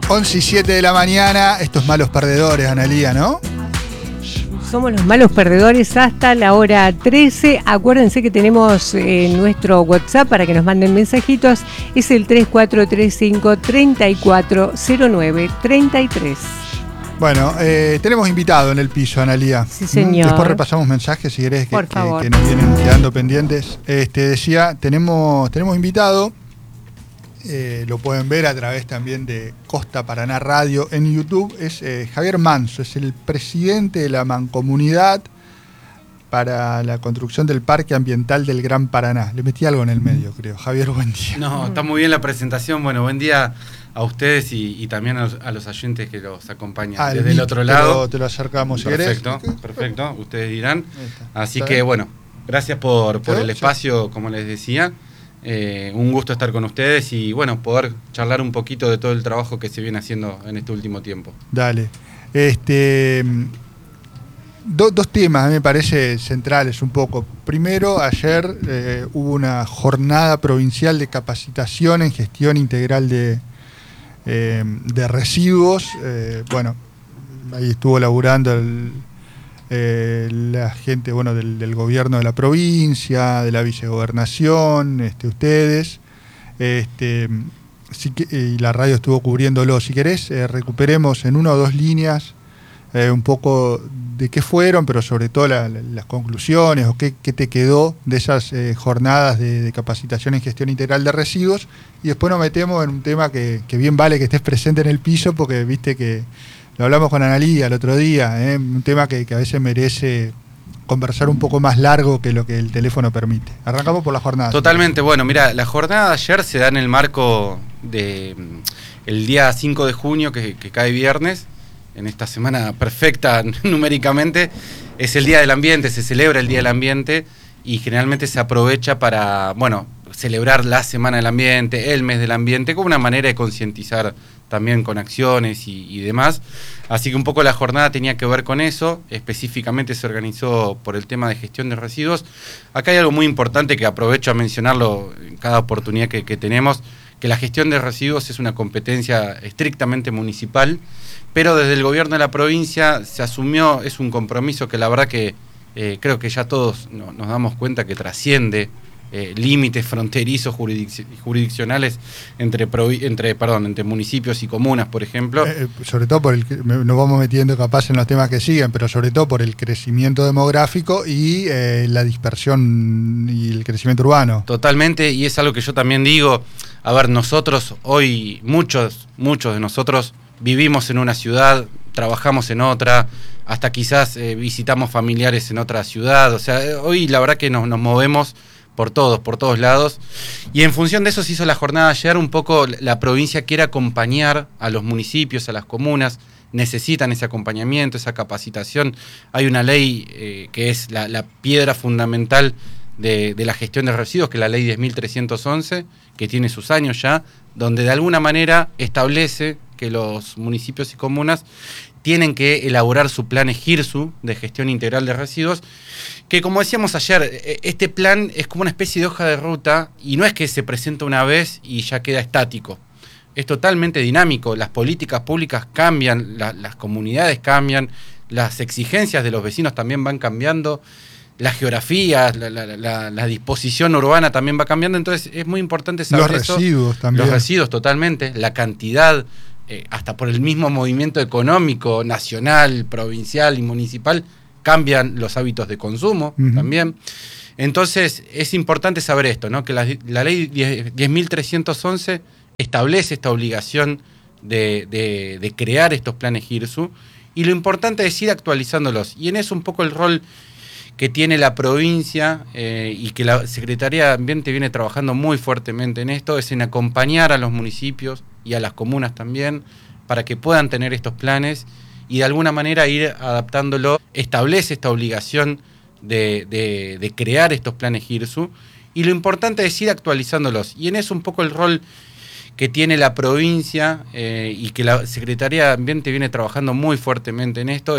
11:07 de la mañana, estos malos perdedores, Analía, ¿no? Somos los malos perdedores hasta la hora 13. Acuérdense que tenemos nuestro WhatsApp para que nos manden mensajitos. Es el 3435-3409-33. Bueno, tenemos invitado en el piso, Analía. Sí, señor. Después repasamos mensajes, si querés, Por favor. que nos vienen quedando pendientes. Decía, tenemos invitado. Lo pueden ver a través también de Costa Paraná Radio en YouTube. Es Javier Manso, es el presidente de la Mancomunidad para la construcción del Parque Ambiental del Gran Paraná. Le metí algo en el medio, creo. Javier, buen día. No, está muy bien la presentación. Bueno, buen día a ustedes y también a los oyentes que los acompañan desde el otro lado. Te lo acercamos, si perfecto, querés. Perfecto, ustedes dirán. Así ¿Está que bien? bueno, gracias por el Sí. espacio, como les decía. Un gusto estar con ustedes y bueno, poder charlar un poquito de todo el trabajo que se viene haciendo en este último tiempo. Dale. Dos temas, a mí me parece centrales un poco. Primero, ayer hubo una jornada provincial de capacitación en gestión integral de residuos. Bueno, ahí estuvo laburando la gente, bueno, del gobierno de la provincia, de la vicegobernación, ustedes, y la radio estuvo cubriéndolo. Si querés, recuperemos en una o dos líneas un poco de qué fueron, pero sobre todo las conclusiones o qué te quedó de esas jornadas de capacitación en gestión integral de residuos, y después nos metemos en un tema que bien vale que estés presente en el piso, porque viste que lo hablamos con Analía el otro día, un tema que a veces merece conversar un poco más largo que lo que el teléfono permite. Arrancamos por la jornada. Totalmente, bueno, mira, la jornada de ayer se da en el marco de el día 5 de junio, que cae viernes, en esta semana perfecta numéricamente. Es el Día del Ambiente, se celebra el Día del Ambiente y generalmente se aprovecha para, bueno, celebrar la Semana del Ambiente, el Mes del Ambiente, como una manera de concientizar también con acciones y demás. Así que un poco la jornada tenía que ver con eso. Específicamente se organizó por el tema de gestión de residuos. Acá hay algo muy importante que aprovecho a mencionarlo en cada oportunidad que tenemos, que la gestión de residuos es una competencia estrictamente municipal, pero desde el gobierno de la provincia se asumió, es un compromiso que la verdad que creo que ya todos nos damos cuenta que trasciende límites fronterizos jurisdiccionales entre municipios y comunas, por ejemplo. Sobre todo nos vamos metiendo capaz en los temas que siguen, pero sobre todo por el crecimiento demográfico y la dispersión y el crecimiento urbano. Totalmente, y es algo que yo también digo. A ver, nosotros hoy, muchos de nosotros vivimos en una ciudad, trabajamos en otra, hasta quizás visitamos familiares en otra ciudad. O sea, hoy la verdad que nos movemos por todos lados. Y en función de eso se hizo la jornada ayer. Un poco la provincia quiere acompañar a los municipios, a las comunas, necesitan ese acompañamiento, esa capacitación. Hay una ley que es la piedra fundamental de la gestión de residuos, que es la ley 10.311, que tiene sus años ya, donde de alguna manera establece que los municipios y comunas tienen que elaborar su plan GIRSU de gestión integral de residuos, que como decíamos ayer, este plan es como una especie de hoja de ruta y no es que se presenta una vez y ya queda estático. Es totalmente dinámico, las políticas públicas cambian, las comunidades cambian, las exigencias de los vecinos también van cambiando, la geografía, la disposición urbana también va cambiando, entonces es muy importante saber los eso. Residuos también. Los residuos totalmente, la cantidad, hasta por el mismo movimiento económico, nacional, provincial y municipal, cambian los hábitos de consumo también. Entonces es importante saber esto, ¿no? Que la ley 10.311 establece esta obligación de crear estos planes GIRSU, y lo importante es ir actualizándolos, y en eso un poco el rol que tiene la provincia y que la Secretaría de Ambiente viene trabajando muy fuertemente en esto, es en acompañar a los municipios y a las comunas también para que puedan tener estos planes y de alguna manera ir adaptándolo. Establece esta obligación de crear estos planes GIRSU, y lo importante es ir actualizándolos, y en eso un poco el rol que tiene la provincia y que la Secretaría de Ambiente viene trabajando muy fuertemente en esto,